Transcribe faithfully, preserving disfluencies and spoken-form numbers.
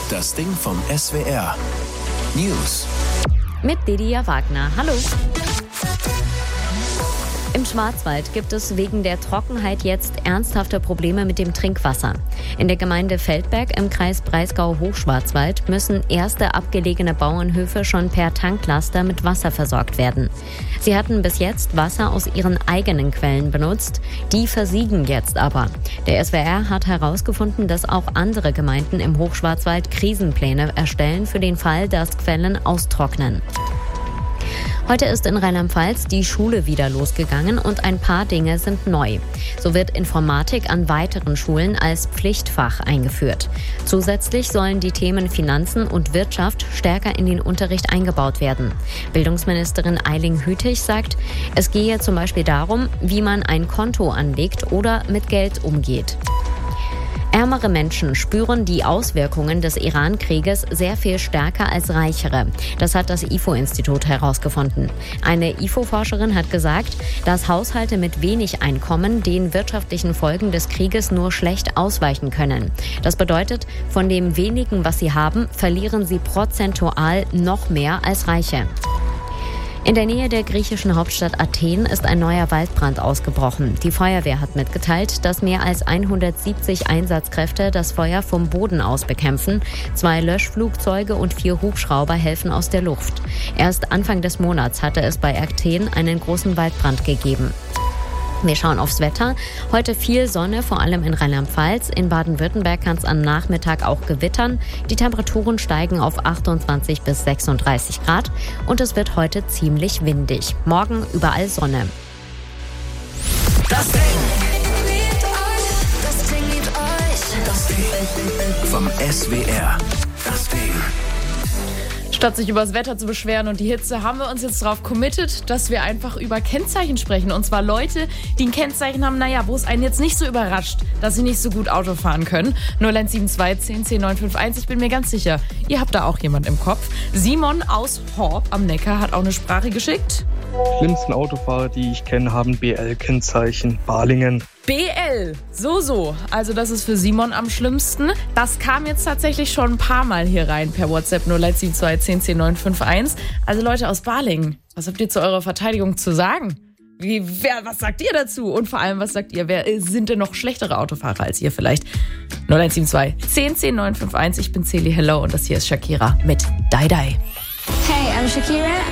Das Ding vom S W R. News. Mit Lydia Wagner. Hallo. Im Schwarzwald gibt es wegen der Trockenheit jetzt ernsthafte Probleme mit dem Trinkwasser. In der Gemeinde Feldberg im Kreis Breisgau-Hochschwarzwald müssen erste abgelegene Bauernhöfe schon per Tanklaster mit Wasser versorgt werden. Sie hatten bis jetzt Wasser aus ihren eigenen Quellen benutzt. Die versiegen jetzt aber. Der S W R hat herausgefunden, dass auch andere Gemeinden im Hochschwarzwald Krisenpläne erstellen für den Fall, dass Quellen austrocknen. Heute ist in Rheinland-Pfalz die Schule wieder losgegangen und ein paar Dinge sind neu. So wird Informatik an weiteren Schulen als Pflichtfach eingeführt. Zusätzlich sollen die Themen Finanzen und Wirtschaft stärker in den Unterricht eingebaut werden. Bildungsministerin Eiling Hütig sagt, es gehe zum Beispiel darum, wie man ein Konto anlegt oder mit Geld umgeht. Ärmere Menschen spüren die Auswirkungen des Iran-Krieges sehr viel stärker als reichere. Das hat das I F O-Institut herausgefunden. Eine I F O-Forscherin hat gesagt, dass Haushalte mit wenig Einkommen den wirtschaftlichen Folgen des Krieges nur schlecht ausweichen können. Das bedeutet, von dem wenigen, was sie haben, verlieren sie prozentual noch mehr als Reiche. In der Nähe der griechischen Hauptstadt Athen ist ein neuer Waldbrand ausgebrochen. Die Feuerwehr hat mitgeteilt, dass mehr als hundertsiebzig Einsatzkräfte das Feuer vom Boden aus bekämpfen. Zwei Löschflugzeuge und vier Hubschrauber helfen aus der Luft. Erst Anfang des Monats hatte es bei Athen einen großen Waldbrand gegeben. Wir schauen aufs Wetter. Heute viel Sonne, vor allem in Rheinland-Pfalz. In Baden-Württemberg kann es am Nachmittag auch gewittern. Die Temperaturen steigen auf achtundzwanzig bis sechsunddreißig Grad und es wird heute ziemlich windig. Morgen überall Sonne. Das Ding. Das Ding liebt euch. Das Ding vom S W R. Das Ding. Statt sich über das Wetter zu beschweren und die Hitze, haben wir uns jetzt darauf committed, dass wir einfach über Kennzeichen sprechen. Und zwar Leute, die ein Kennzeichen haben, naja, wo es einen jetzt nicht so überrascht, dass sie nicht so gut Auto fahren können. null eins sieben zwei zehn zehn neun fünf eins, ich bin mir ganz sicher, ihr habt da auch jemand im Kopf. Simon aus Horb am Neckar hat auch eine Sprache geschickt. Die schlimmsten Autofahrer, die ich kenne, haben B L-Kennzeichen. Balingen. B L, so, so. Also das ist für Simon am schlimmsten. Das kam jetzt tatsächlich schon ein paar Mal hier rein per WhatsApp null eins sieben zwei zehn zehn neun fünf eins. Also Leute aus Balingen, was habt ihr zu eurer Verteidigung zu sagen? Wie, wer, was sagt ihr dazu? Und vor allem, was sagt ihr? Wer sind denn noch schlechtere Autofahrer als ihr vielleicht? null eins sieben zwei zehn zehn neun fünf eins. Ich bin Celi Hello und das hier ist Shakira mit Die Die. Hey, I'm Shakira